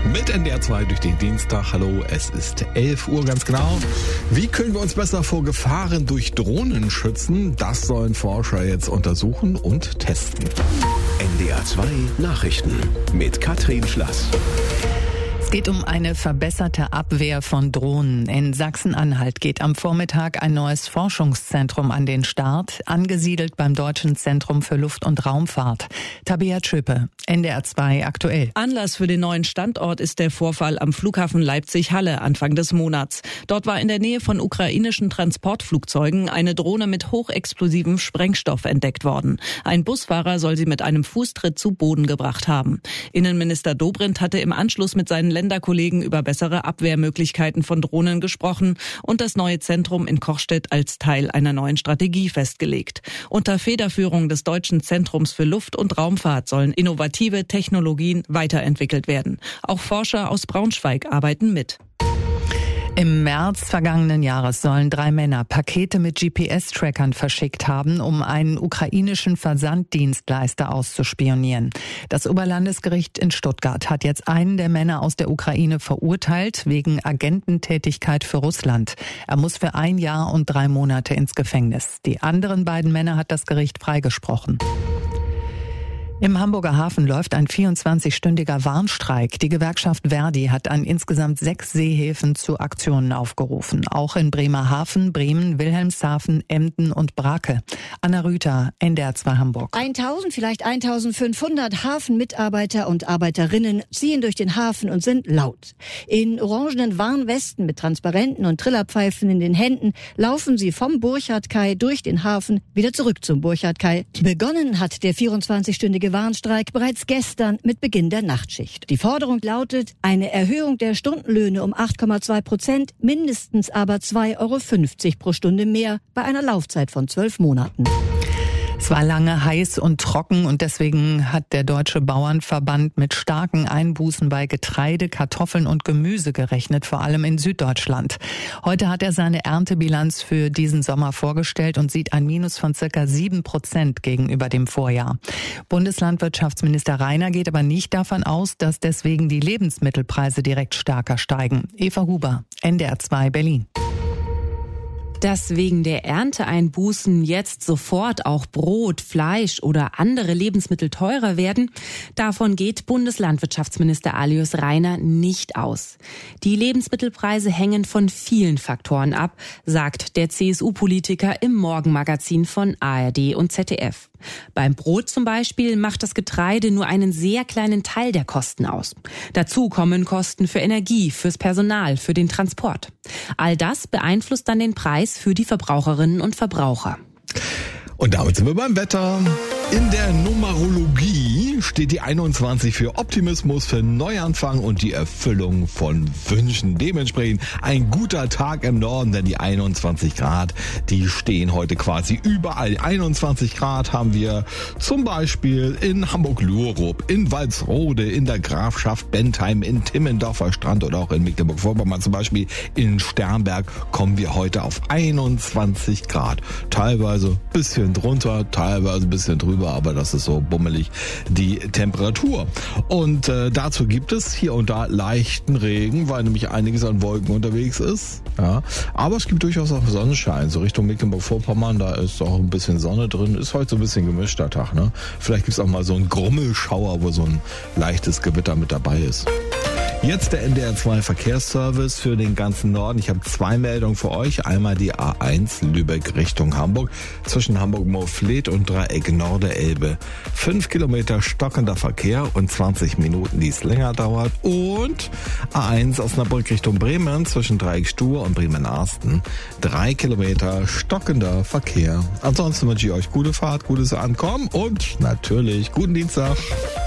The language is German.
Mit NDR 2 durch den Dienstag. Hallo, es ist 11 Uhr ganz genau. Wie können wir uns besser vor Gefahren durch Drohnen schützen? Das sollen Forscher jetzt untersuchen und testen. NDR 2 Nachrichten mit Katrin Schlass. Es geht um eine verbesserte Abwehr von Drohnen. In Sachsen-Anhalt geht am Vormittag ein neues Forschungszentrum an den Start, angesiedelt beim Deutschen Zentrum für Luft- und Raumfahrt. Tabea Tschöpe, NDR 2 aktuell. Anlass für den neuen Standort ist der Vorfall am Flughafen Leipzig-Halle Anfang des Monats. Dort war in der Nähe von ukrainischen Transportflugzeugen eine Drohne mit hochexplosivem Sprengstoff entdeckt worden. Ein Busfahrer soll sie mit einem Fußtritt zu Boden gebracht haben. Innenminister Dobrindt hatte im Anschluss mit seinen Länderkollegen über bessere Abwehrmöglichkeiten von Drohnen gesprochen und das neue Zentrum in Kochstedt als Teil einer neuen Strategie festgelegt. Unter Federführung des Deutschen Zentrums für Luft- und Raumfahrt sollen innovative Technologien weiterentwickelt werden. Auch Forscher aus Braunschweig arbeiten mit. Im März vergangenen Jahres sollen 3 Männer Pakete mit GPS-Trackern verschickt haben, um einen ukrainischen Versanddienstleister auszuspionieren. Das Oberlandesgericht in Stuttgart hat jetzt einen der Männer aus der Ukraine verurteilt wegen Agententätigkeit für Russland. Er muss für 1 Jahr und 3 Monate ins Gefängnis. Die anderen beiden Männer hat das Gericht freigesprochen. Im Hamburger Hafen läuft ein 24-stündiger Warnstreik. Die Gewerkschaft Verdi hat an insgesamt 6 Seehäfen zu Aktionen aufgerufen. Auch in Bremerhaven, Bremen, Wilhelmshaven, Emden und Brake. Anna Rüther, NDR 2 Hamburg. 1000, vielleicht 1500 Hafenmitarbeiter und Arbeiterinnen ziehen durch den Hafen und sind laut. In orangenen Warnwesten mit Transparenten und Trillerpfeifen in den Händen laufen sie vom Burchardkai durch den Hafen wieder zurück zum Burchardkai. Begonnen hat der 24-stündige Warnstreik bereits gestern mit Beginn der Nachtschicht. Die Forderung lautet eine Erhöhung der Stundenlöhne um 8,2%, mindestens aber 2,50 € pro Stunde mehr bei einer Laufzeit von 12 Monaten. Es war lange heiß und trocken und deswegen hat der Deutsche Bauernverband mit starken Einbußen bei Getreide, Kartoffeln und Gemüse gerechnet, vor allem in Süddeutschland. Heute hat er seine Erntebilanz für diesen Sommer vorgestellt und sieht ein Minus von ca. 7% gegenüber dem Vorjahr. Bundeslandwirtschaftsminister Reiner geht aber nicht davon aus, dass deswegen die Lebensmittelpreise direkt stärker steigen. Eva Huber, NDR 2 Berlin. Dass wegen der Ernteeinbußen jetzt sofort auch Brot, Fleisch oder andere Lebensmittel teurer werden, davon geht Bundeslandwirtschaftsminister Alois Rainer nicht aus. Die Lebensmittelpreise hängen von vielen Faktoren ab, sagt der CSU-Politiker im Morgenmagazin von ARD und ZDF. Beim Brot zum Beispiel macht das Getreide nur einen sehr kleinen Teil der Kosten aus. Dazu kommen Kosten für Energie, fürs Personal, für den Transport. All das beeinflusst dann den Preis für die Verbraucherinnen und Verbraucher. Und damit sind wir beim Wetter. In der Numerologie steht die 21 für Optimismus, für Neuanfang und die Erfüllung von Wünschen. Dementsprechend ein guter Tag im Norden, denn die 21 Grad, die stehen heute quasi überall. 21 Grad haben wir zum Beispiel in Hamburg-Lurup, in Walsrode, in der Grafschaft Bentheim, in Timmendorfer Strand oder auch in Mecklenburg-Vorpommern zum Beispiel. In Sternberg kommen wir heute auf 21 Grad. Teilweise bisschen drunter, teilweise ein bisschen drüber, aber das ist so bummelig die Temperatur. Und dazu gibt es hier und da leichten Regen, weil nämlich einiges an Wolken unterwegs ist. Ja. Aber es gibt durchaus auch Sonnenschein. So Richtung Mecklenburg-Vorpommern, da ist auch ein bisschen Sonne drin. Ist heute so ein bisschen gemischter Tag. Ne? Vielleicht gibt es auch mal so einen Grummelschauer, wo so ein leichtes Gewitter mit dabei ist. Jetzt der NDR 2 Verkehrsservice für den ganzen Norden. Ich habe 2 Meldungen für euch. Einmal die A1 Lübeck Richtung Hamburg. Zwischen Hamburg-Moorfleet und Dreieck Norderelbe. 5 Kilometer stockender Verkehr und 20 Minuten, die es länger dauert. Und A1 Osnabrück Richtung Bremen. Zwischen Dreieck Stur und Bremen-Arsten. 3 Kilometer stockender Verkehr. Ansonsten wünsche ich euch gute Fahrt, gutes Ankommen und natürlich guten Dienstag.